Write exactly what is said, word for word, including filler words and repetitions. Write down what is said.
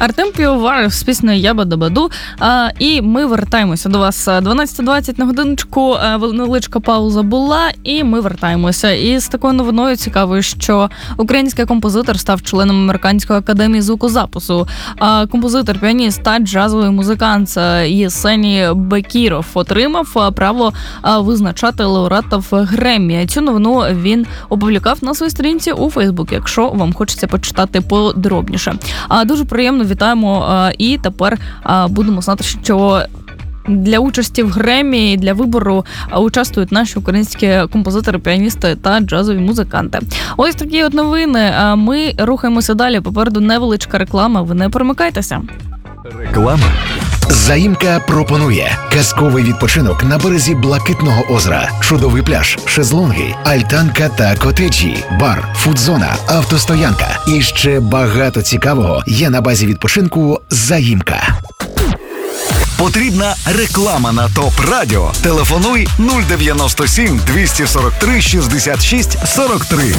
Артем Півоваров з піснею «Ябадабаду». А, і ми вертаємося до вас. дванадцята двадцять на годиночку, невеличка пауза була, і ми вертаємося. І з такою новиною цікавою, що український композитор став членом Американської академії звукозапису. А, композитор, піаніст та джазовий музикант Єсеній Бекіров отримав право визначати лауреатів Греммі. Цю новину він опублікував на своїй сторінці у Фейсбук, якщо вам хочеться почитати подробніше. А, дуже приємно, вітаємо, а, і тепер а, будемо знати, що для участі в Греммі і для вибору участвують наші українські композитори, піаністи та джазові музиканти. Ось такі от новини. Ми рухаємося далі. Попереду невеличка реклама. Ви не перемикайтеся. Реклама. Заїмка пропонує казковий відпочинок на березі Блакитного озера, чудовий пляж, шезлонги, альтанка та котеджі, бар, фудзона, автостоянка і ще багато цікавого є на базі відпочинку Заїмка. Потрібна реклама на ТОП Радіо? Телефонуй нуль дев'яносто сім двісті сорок три шістдесят шість сорок три.